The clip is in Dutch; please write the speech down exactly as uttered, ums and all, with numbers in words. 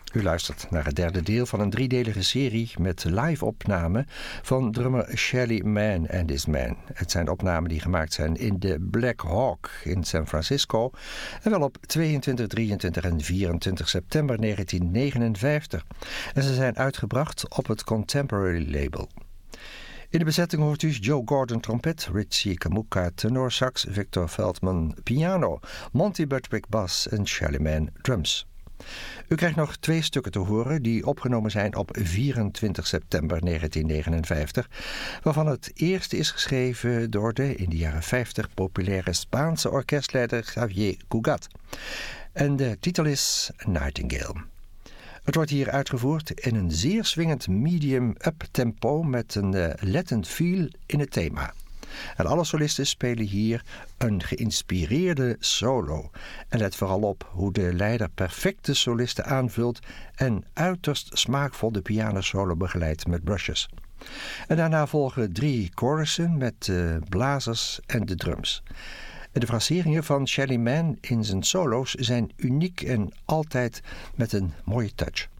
U luistert naar het derde deel van een driedelige serie met live-opnamen van drummer Shelly Manne and His Men. Het zijn opnamen die gemaakt zijn in de Black Hawk in San Francisco en wel op tweeëntwintig, drieëntwintig en vierentwintig september negentien negenenvijftig. En ze zijn uitgebracht op het Contemporary label. In de bezetting hoort u Joe Gordon trompet, Richie Kamuka tenorsax, Victor Veldman piano, Monty Budwig bas en Shelly Manne drums. U krijgt nog twee stukken te horen die opgenomen zijn op vierentwintig september negentien negenenvijftig, waarvan het eerste is geschreven door de in de jaren vijftig populaire Spaanse orkestleider Javier Cugat. En de titel is Nightingale. Het wordt hier uitgevoerd in een zeer swingend medium-up tempo met een uh, Latin feel in het thema. En alle solisten spelen hier een geïnspireerde solo. En let vooral op hoe de leider perfect de solisten aanvult en uiterst smaakvol de pianosolo begeleidt met brushes. En daarna volgen drie chorussen met de blazers en de drums. De fraseringen van Shelly Manne in zijn solo's zijn uniek en altijd met een mooie touch.